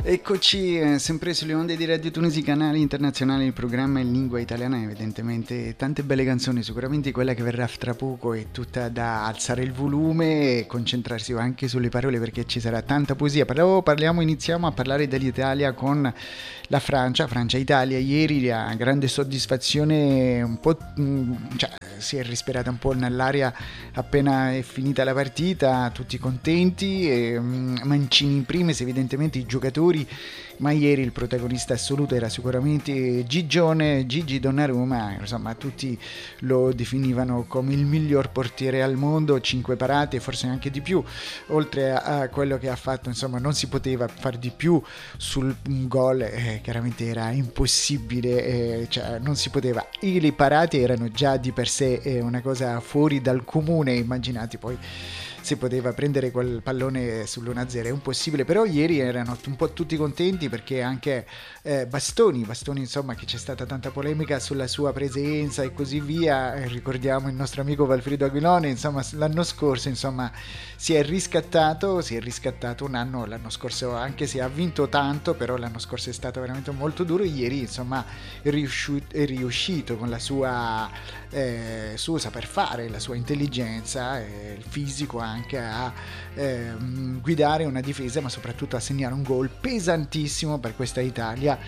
Eccoci sempre sulle onde di Radio Tunisi, canale internazionale, il programma in lingua italiana. Evidentemente tante belle canzoni, sicuramente quella che verrà tra poco è tutta da alzare il volume e concentrarsi anche sulle parole, perché ci sarà tanta poesia. Iniziamo a parlare dell'Italia con la Francia-Italia. Ieri la grande soddisfazione, un po', cioè, si è respirata un po' nell'aria appena è finita la partita, tutti contenti, Mancini in primis, evidentemente i giocatori, ma ieri il protagonista assoluto era sicuramente Gigi Donnarumma. Insomma, tutti lo definivano come il miglior portiere al mondo, 5 parate, forse anche di più, oltre a quello che ha fatto. Insomma, non si poteva far di più sul gol, chiaramente era impossibile, cioè non si poteva, e le parate erano già di per sé una cosa fuori dal comune. Immaginate poi si poteva prendere quel pallone sull'1-0, è impossibile. Però ieri erano un po' tutti contenti, perché anche Bastoni, insomma, che c'è stata tanta polemica sulla sua presenza e così via. Ricordiamo il nostro amico Valfrido Aguilone, insomma, l'anno scorso, insomma, si è riscattato un anno, l'anno scorso, anche se ha vinto tanto, però l'anno scorso è stato veramente molto duro. Ieri, insomma, è riuscito con la sua suo saper fare, la sua intelligenza, il fisico anche, a guidare una difesa, ma soprattutto a segnare un gol pesantissimo per questa Italia,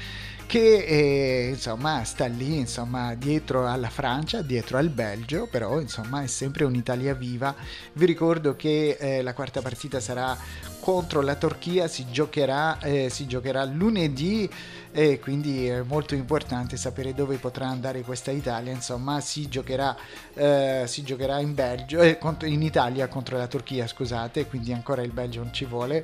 che insomma sta lì, insomma, dietro alla Francia, dietro al Belgio, però insomma è sempre un'Italia viva. Vi ricordo che la quarta partita sarà contro la Turchia, si giocherà lunedì, e quindi è molto importante sapere dove potrà andare questa Italia. Insomma, si giocherà in Belgio, in Italia contro la Turchia, scusate, quindi ancora il Belgio non ci vuole,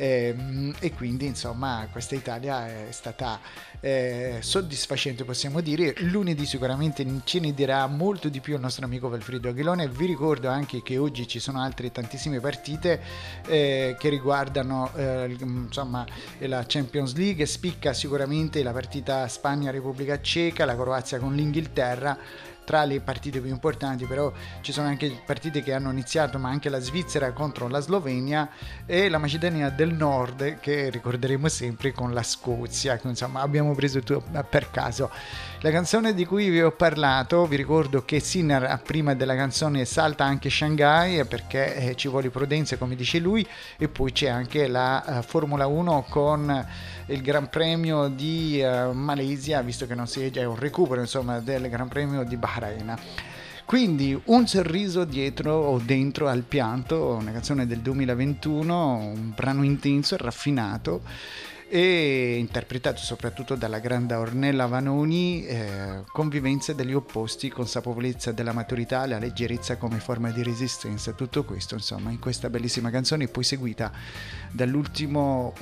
e quindi insomma questa Italia è stata soddisfacente, possiamo dire. Lunedì sicuramente ce ne dirà molto di più il nostro amico Valfrido Aguilone. Vi ricordo anche che oggi ci sono altre tantissime partite che riguardano insomma la Champions League. Spicca sicuramente la partita Spagna-Repubblica Ceca, la Croazia con l'Inghilterra tra le partite più importanti. Però ci sono anche partite che hanno iniziato, ma anche la Svizzera contro la Slovenia e la Macedonia del Nord, che ricorderemo sempre, con la Scozia, che insomma abbiamo preso per caso. La canzone di cui vi ho parlato, vi ricordo che Sinner prima della canzone salta anche Shanghai, perché ci vuole prudenza, come dice lui. E poi c'è anche la Formula 1 con il Gran Premio di Malesia, visto che non si è già un recupero, insomma, del Gran Premio di Bahrain. Quindi un sorriso dietro o dentro al pianto, una canzone del 2021, un brano intenso e raffinato, e interpretato soprattutto dalla grande Ornella Vanoni. Convivenza degli opposti, consapevolezza della maturità, la leggerezza come forma di resistenza, tutto questo insomma in questa bellissima canzone, poi seguita da ultimo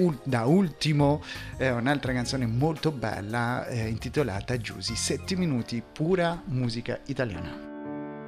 un'altra canzone molto bella intitolata Giusy. 7 minuti pura musica italiana.